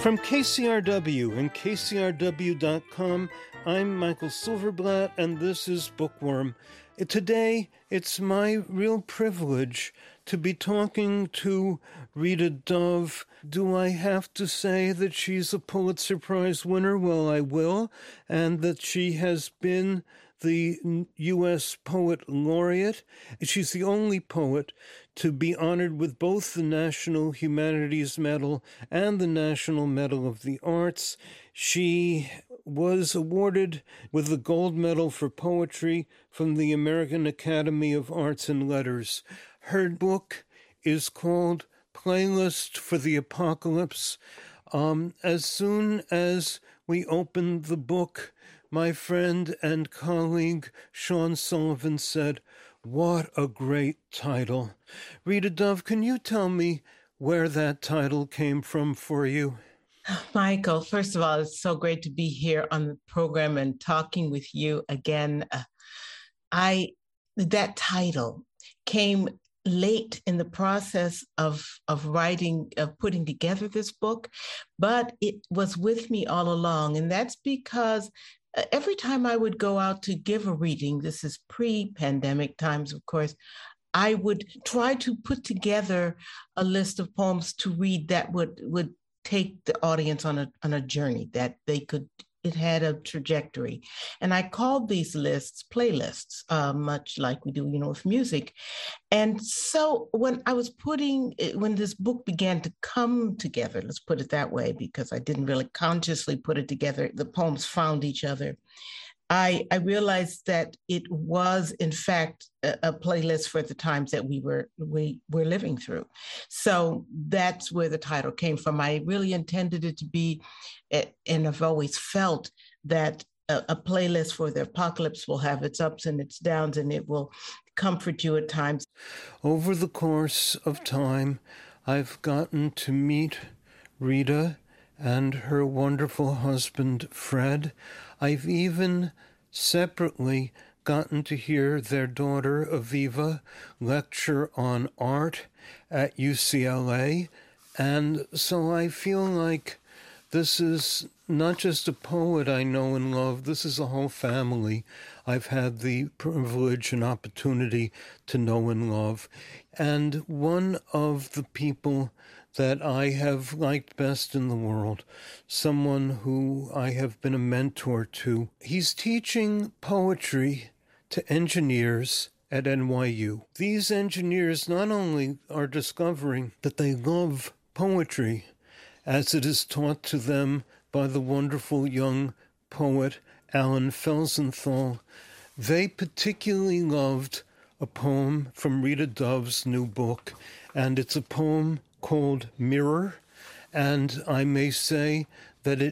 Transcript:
From KCRW and KCRW.com, I'm Michael Silverblatt, and this is Bookworm. Today, it's my real privilege to be talking to Rita Dove. Do I have to say that she's a Pulitzer Prize winner? Well, I will, and that she has been the U.S. Poet Laureate. She's the only poet to be honored with both the National Humanities Medal and the National Medal of the Arts. She was awarded with the Gold Medal for Poetry from the American Academy of Arts and Letters. Her book is called Playlist for the Apocalypse. As soon as we opened the book, my friend and colleague Sean Sullivan said, "What a great title." Rita Dove, can you tell me where that title came from for you? Michael, first of all, it's so great to be here on the program and talking with you again. That title came late in the process of putting together this book, but it was with me all along. And that's because every time I would go out to give a reading, this is pre-pandemic times, of course, I would try to put together a list of poems to read that would take the audience on a journey that it had a trajectory. And I called these lists playlists, much like we do, with music. And so when this book began to come together, let's put it that way, because I didn't really consciously put it together, the poems found each other. I realized that it was, in fact, a playlist for the times that we're living through. So that's where the title came from. I really intended it to be, and I've always felt that a playlist for the apocalypse will have its ups and its downs, and it will comfort you at times. Over the course of time, I've gotten to meet Rita and her wonderful husband, Fred. I've even separately gotten to hear their daughter, Aviva, lecture on art at UCLA. And so I feel like this is not just a poet I know and love, this is a whole family I've had the privilege and opportunity to know and love. And one of the people that I have liked best in the world, someone who I have been a mentor to, he's teaching poetry to engineers at NYU. These engineers not only are discovering that they love poetry as it is taught to them by the wonderful young poet Alan Felsenthal, they particularly loved a poem from Rita Dove's new book, and it's a poem called Mirror, and I may say that it